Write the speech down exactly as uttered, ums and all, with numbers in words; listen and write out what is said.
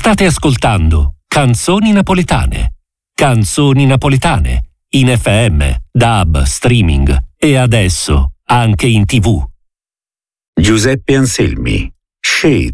State ascoltando Canzoni Napoletane. Canzoni Napoletane, in F M, D A B, streaming e adesso anche in tivù. Giuseppe Anselmi, Shade.